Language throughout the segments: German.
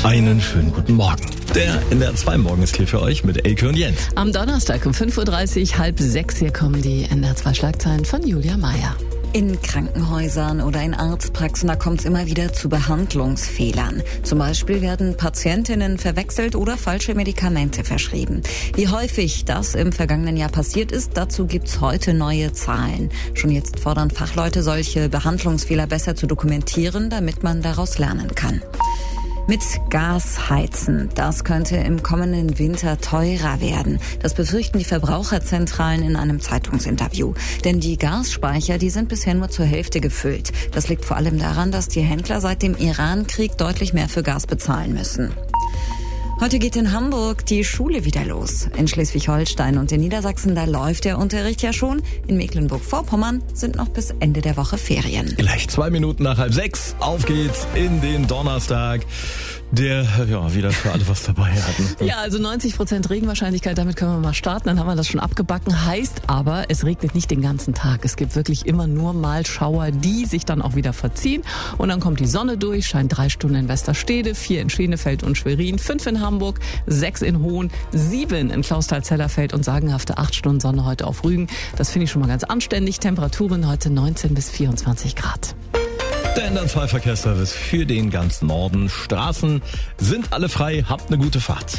Einen schönen guten Morgen. Der NDR 2 Morgen ist hier für euch mit Elke und Jens. Am Donnerstag um 5.30 Uhr, 5:30 hier kommen die NDR 2 Schlagzeilen von Julia Meyer. In Krankenhäusern oder in Arztpraxen, da kommt es immer wieder zu Behandlungsfehlern. Zum Beispiel werden Patientinnen verwechselt oder falsche Medikamente verschrieben. Wie häufig das im vergangenen Jahr passiert ist, dazu gibt's heute neue Zahlen. Schon jetzt fordern Fachleute, solche Behandlungsfehler besser zu dokumentieren, damit man daraus lernen kann. Mit Gas heizen, das könnte im kommenden Winter teurer werden. Das befürchten die Verbraucherzentralen in einem Zeitungsinterview. Denn die Gasspeicher, die sind bisher nur zur Hälfte gefüllt. Das liegt vor allem daran, dass die Händler seit dem Iran-Krieg deutlich mehr für Gas bezahlen müssen. Heute geht in Hamburg die Schule wieder los. In Schleswig-Holstein und in Niedersachsen, da läuft der Unterricht ja schon. In Mecklenburg-Vorpommern sind noch bis Ende der Woche Ferien. Gleich 2 Minuten nach 5:30. Auf geht's in den Donnerstag, der wieder für alle was dabei hat. Ja, also 90% Regenwahrscheinlichkeit, damit können wir mal starten. Dann haben wir das schon abgebacken. Heißt aber, es regnet nicht den ganzen Tag. Es gibt wirklich immer nur mal Schauer, die sich dann auch wieder verziehen. Und dann kommt die Sonne durch, scheint 3 Stunden in Westerstede, 4 in Schenefeld und Schwerin, 5 in Hamburg, 6 in Hohn, 7 in Clausthal-Zellerfeld und sagenhafte 8 Stunden Sonne heute auf Rügen. Das finde ich schon mal ganz anständig. Temperaturen heute 19 bis 24 Grad. Der NDR 2 Verkehrsservice für den ganzen Norden. Straßen sind alle frei. Habt eine gute Fahrt.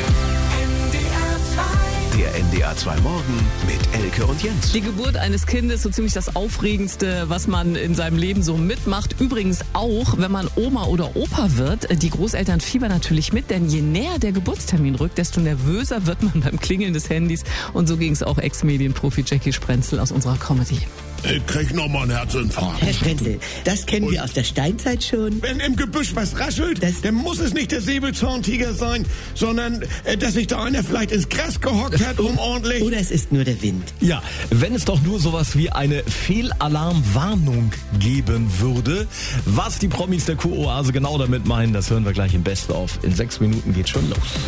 Der NDR 2 Morgen mit Elke und Jens. Die Geburt eines Kindes, so ziemlich das Aufregendste, was man in seinem Leben so mitmacht. Übrigens auch, wenn man Oma oder Opa wird. Die Großeltern fiebern natürlich mit, denn je näher der Geburtstermin rückt, desto nervöser wird man beim Klingeln des Handys. Und so ging es auch Ex-Medienprofi Jackie Sprenzel aus unserer Comedy. Ich krieg noch mal einen Herzinfarkt. Herr Sprenzel, das kennen wir aus der Steinzeit schon. Wenn im Gebüsch was raschelt, dann muss es nicht der Säbelzahntiger sein, sondern dass sich da einer vielleicht ins Gras gehockt hat, ordentlich... Oder es ist nur der Wind. Ja, wenn es doch nur sowas wie eine Fehlalarmwarnung geben würde. Was die Promis der Q-Oase genau damit meinen, das hören wir gleich im Best-of. In 6 Minuten geht's schon los.